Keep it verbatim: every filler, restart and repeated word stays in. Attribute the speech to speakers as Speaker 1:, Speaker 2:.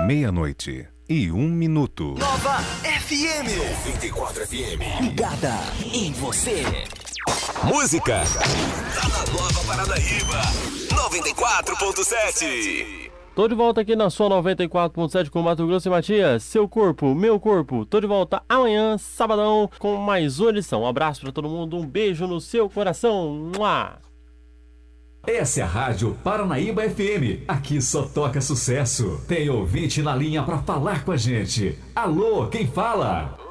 Speaker 1: Meia-noite e um minuto.
Speaker 2: Nova F M. noventa e quatro F M. Ligada em você.
Speaker 3: Música. Tá na Nova Paranaíba. noventa e quatro ponto sete.
Speaker 4: Tô de volta aqui na sua noventa e quatro ponto sete com Mato Grosso e Matias. Seu corpo, meu corpo. Tô de volta amanhã, sabadão, com mais uma edição. Um abraço pra todo mundo, um beijo no seu coração. Mua!
Speaker 5: Essa é a Rádio Paranaíba F M. Aqui só toca sucesso. Tem ouvinte na linha pra falar com a gente. Alô, quem fala?